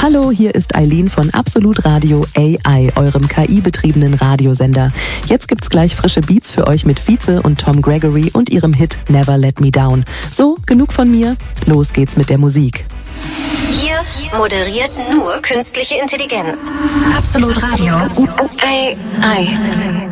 Hallo, hier ist Eileen von Absolut Radio AI, eurem KI-betriebenen Radiosender. Jetzt gibt's gleich frische Beats für euch mit Vize und Tom Gregory und ihrem Hit Never Let Me Down. So, genug von mir, los geht's mit der Musik. Hier moderiert nur künstliche Intelligenz. Absolut Radio AI.